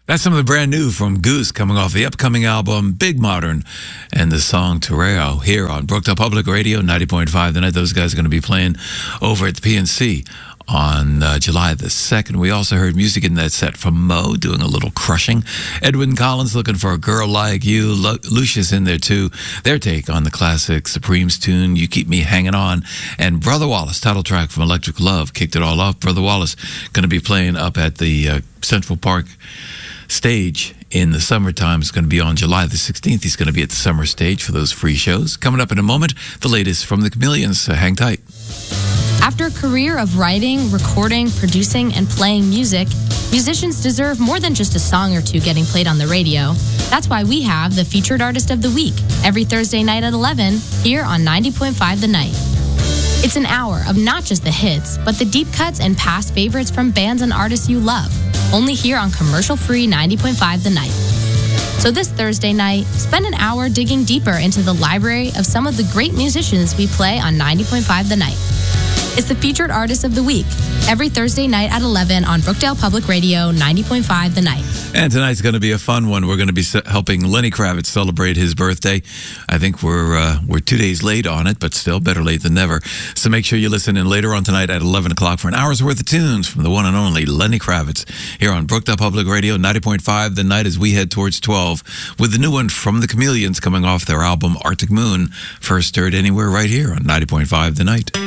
That's some of the brand new from Goose coming off the upcoming album Big Modern and the song Terreo here on Brookdale Public Radio 90.5 The Night. Those guys are going to be playing over at the PNC on July the 2nd. We also heard music in that set from Mo doing a little crushing. Edwyn Collins looking for a girl like you. Lucius in there too. Their take on the classic Supremes tune, You Keep Me Hanging On. And Brother Wallace, title track from Electric Love, kicked it all off. Brother Wallace going to be playing up at the Central Park stage in the summertime. Is going to be on July the 16th. He's going to be at the summer stage for those free shows. Coming up in a moment, the latest from the Chameleons. Hang tight. After a career of writing, recording, producing, and playing music, musicians deserve more than just a song or two getting played on the radio. That's why we have the Featured Artist of the Week every Thursday night at 11 here on 90.5 The Night. It's an hour of not just the hits, but the deep cuts and past favorites from bands and artists you love, only here on commercial-free 90.5 The Night. So this Thursday night, spend an hour digging deeper into the library of some of the great musicians we play on 90.5 The Night. It's the Featured Artist of the Week, every Thursday night at 11 on Brookdale Public Radio 90.5 The Night. And tonight's going to be a fun one. We're going to be helping Lenny Kravitz celebrate his birthday. I think we're 2 days late on it, but still better late than never. So make sure you listen in later on tonight at 11 o'clock for an hour's worth of tunes from the one and only Lenny Kravitz here on Brookdale Public Radio 90.5 The Night as we head towards 12 with the new one from the Chameleons coming off their album Arctic Moon. First heard anywhere right here on 90.5 The Night.